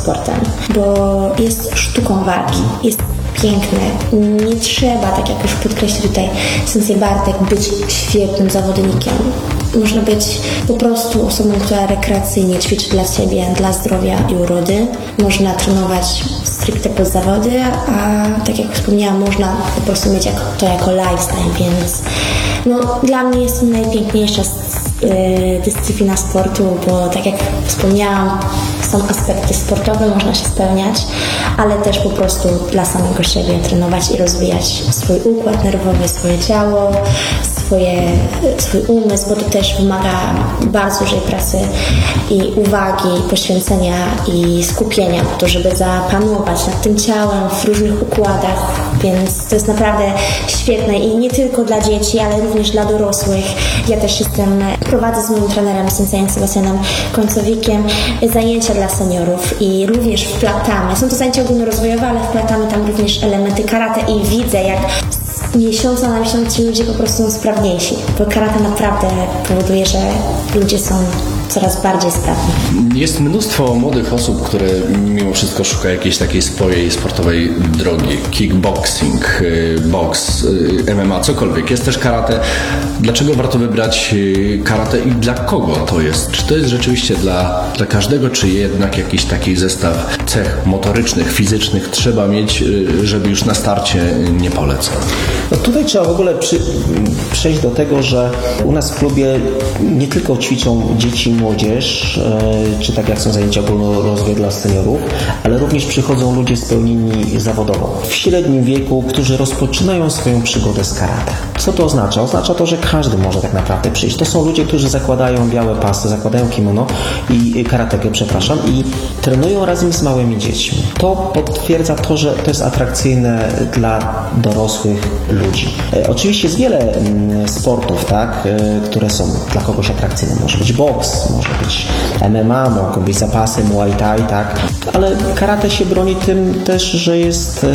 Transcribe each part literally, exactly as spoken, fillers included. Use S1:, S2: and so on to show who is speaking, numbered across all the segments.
S1: sportem, bo jest sztuką walki, jest piękny. Nie trzeba, tak jak już podkreślił tutaj sensei Bartek, być świetnym zawodnikiem. Można być po prostu osobą, która rekreacyjnie ćwiczy dla siebie, dla zdrowia i urody. Można trenować stricte pod zawody, a tak jak wspomniałam, można po prostu mieć to jako lifestyle, więc no, dla mnie jest to najpiękniejsza dyscyplina sportu, bo tak jak wspomniałam, są aspekty sportowe, można się spełniać, ale też po prostu dla samego siebie trenować i rozwijać swój układ nerwowy, swoje ciało, swoje, swój umysł, bo to też wymaga bardzo dużej pracy i uwagi, poświęcenia i skupienia po to, żeby zapanować nad tym ciałem w różnych układach, więc to jest naprawdę świetne i nie tylko dla dzieci, ale również dla dorosłych. Ja też jestem, prowadzę z moim trenerem Senseiem Sebastianem Końcowikiem zajęcia dla seniorów i również wplatamy, są to zajęcia ogólnorozwojowe, ale wplatamy tam również elementy karate i widzę, jak z miesiąca na miesiąc ci ludzie po prostu są sprawniejsi, bo karate naprawdę powoduje, że ludzie są coraz bardziej sprawni.
S2: Jest mnóstwo młodych osób, które mimo wszystko szuka jakiejś takiej swojej sportowej drogi. Kickboxing, boks, M M A, cokolwiek. Jest też karate. Dlaczego warto wybrać karate i dla kogo to jest? Czy to jest rzeczywiście dla, dla każdego, czy jednak jakiś taki zestaw cech motorycznych, fizycznych trzeba mieć, żeby już na starcie nie polec?
S3: No tutaj trzeba w ogóle przy, przejść do tego, że u nas w klubie nie tylko ćwiczą dzieci i młodzież, czy tak jak są zajęcia ogólnorozwojowe dla seniorów, ale również przychodzą ludzie spełnieni zawodowo w średnim wieku, którzy rozpoczynają swoją przygodę z karate. Co to oznacza? Oznacza to, że każdy może tak naprawdę przyjść. To są ludzie, którzy zakładają białe pasy, zakładają kimono i karatekę, przepraszam, i trenują razem z małymi dziećmi. To potwierdza to, że to jest atrakcyjne dla dorosłych ludzi. E, oczywiście jest wiele mm, sportów, tak, e, które są dla kogoś atrakcyjne. Może być boks, może być M M A, mogą być zapasy, Muay Thai, tak, ale karate się broni tym też, że jest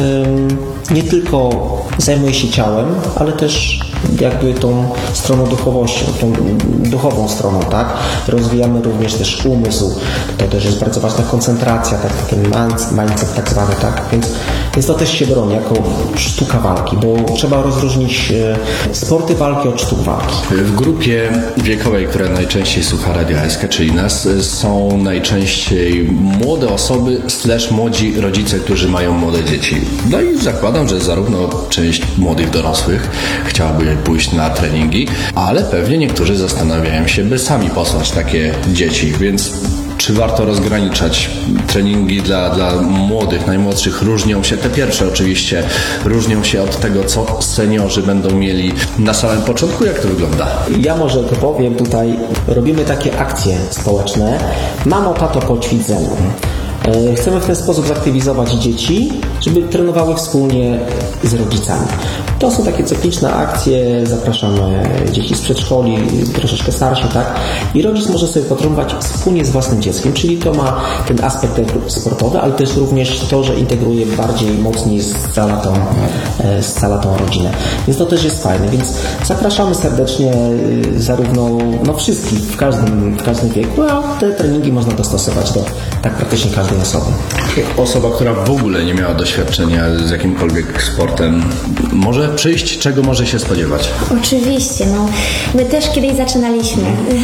S3: e, nie tylko zajmuje się ciałem, ale też jakby tą stroną duchowością, tą duchową stroną, tak? Rozwijamy również też umysł, to też jest bardzo ważna koncentracja, tak, ten mindset tak zwany, tak? Więc, więc to też się broni jako sztuka walki, bo trzeba rozróżnić sporty walki od sztuk walki.
S2: W grupie wiekowej, która najczęściej słucha Radia A S K, czyli nas, są najczęściej młode osoby slash młodzi rodzice, którzy mają młode dzieci. No i zakładam, że zarówno część młodych dorosłych chciałaby pójść na treningi, ale pewnie niektórzy zastanawiają się, by sami posłać takie dzieci, więc czy warto rozgraniczać treningi dla, dla młodych, najmłodszych? Różnią się, te pierwsze oczywiście, różnią się od tego, co seniorzy będą mieli na samym początku. Jak to wygląda?
S3: Ja może to powiem tutaj, robimy takie akcje społeczne. Mamo, tato, poćwicz ze mną. Chcemy w ten sposób zaktywizować dzieci, żeby trenowały wspólnie z rodzicami. To są takie cykliczne akcje, zapraszamy dzieci z przedszkoli, troszeczkę starsze, tak? I rodzic może sobie potrenować wspólnie z własnym dzieckiem, czyli to ma ten aspekt sportowy, ale też również to, że integruje bardziej mocniej z całą tą, z całą tą rodzinę. Więc to też jest fajne, więc zapraszamy serdecznie zarówno no wszystkich w każdym, w każdym wieku, a te treningi można dostosować do tak praktycznie każdej osoby.
S2: Osoba, która w ogóle nie miała doświadczenia z jakimkolwiek sportem, może przyjść, czego może się spodziewać?
S1: Oczywiście, no my też kiedyś zaczynaliśmy,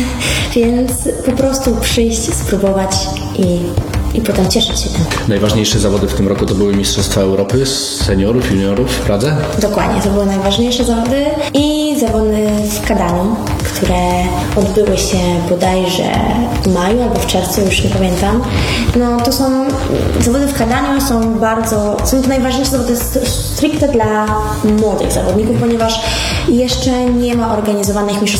S1: więc po prostu przyjść, spróbować i, i potem cieszyć się tym.
S2: Najważniejsze zawody w tym roku to były Mistrzostwa Europy seniorów, juniorów w Pradze?
S1: Dokładnie, to były najważniejsze zawody i zawody w Kadaniu, które odbyły się bodajże w maju albo w czerwcu, już nie pamiętam. No to są, zawody w Kadaniu są bardzo, są to najważniejsze zawody stricte dla młodych zawodników, ponieważ jeszcze nie ma organizowanych mistrzostw